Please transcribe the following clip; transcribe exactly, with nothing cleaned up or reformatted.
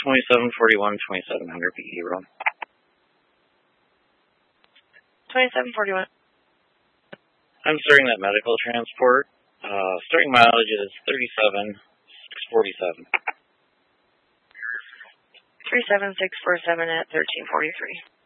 twenty-seven forty-one, twenty-seven hundred P E roll. twenty-seven forty-one. I'm starting that medical transport. Uh, starting mileage is thirty-seven six forty-seven. three seven six four seven at thirteen forty-three.